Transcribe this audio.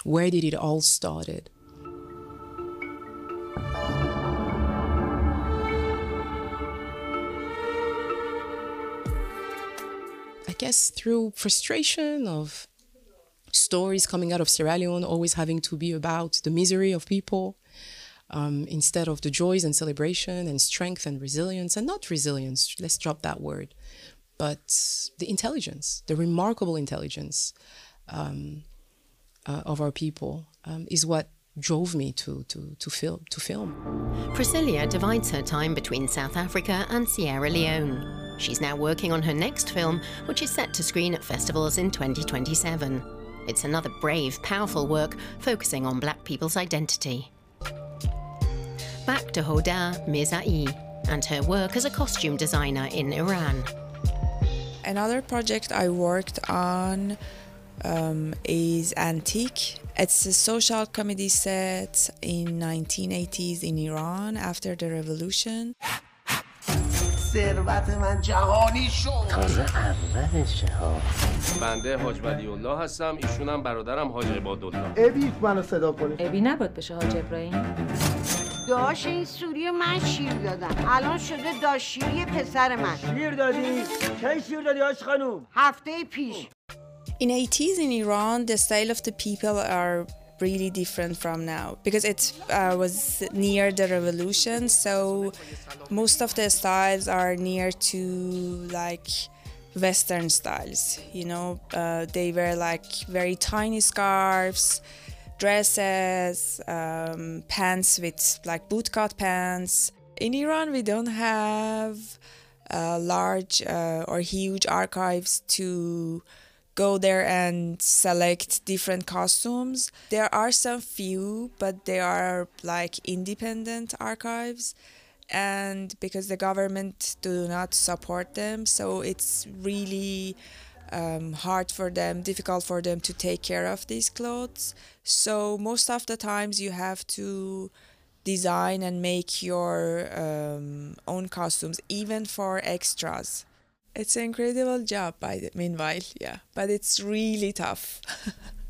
Where did it all started? I guess through frustration of stories coming out of Sierra Leone always having to be about the misery of people, instead of the joys and celebration and strength and resilience, and not resilience, let's drop that word, but the intelligence, the remarkable intelligence of our people is what drove me to film. Priscilla divides her time between South Africa and Sierra Leone. She's now working on her next film, which is set to screen at festivals in 2027. It's another brave, powerful work focusing on black people's identity. Back to Hoda Mirzai and her work as a costume designer in Iran. Another project I worked on is Antique. It's a social comedy set in 1980s in Iran after the revolution. ثروت من جهانی شد. تازه اولشه ها. بنده حاج ولی الله هستم، ایشونم برادرم حاج عبادالله. ابی منو صدا کنه. ابی نباید بشه حاج ابراهیم. داش این سوری من شیر دادم، الان شده داشیری پسر من. شیر دادی؟ کی شیر دادی آش خانوم؟ هفته پیش. In 80s in Iran, the style of the people are really different from now because it was near the revolution, so most of the styles are near to like Western styles, you know. They wear like very tiny scarves, dresses, pants with like bootcut pants. In Iran, we don't have large or huge archives to go there and select different costumes. There are some few, but they are like independent archives, and because the government do not support them, so it's really hard for them, difficult for them to take care of these clothes. So most of the times you have to design and make your own costumes, even for extras. It's an incredible job meanwhile, yeah, but it's really tough.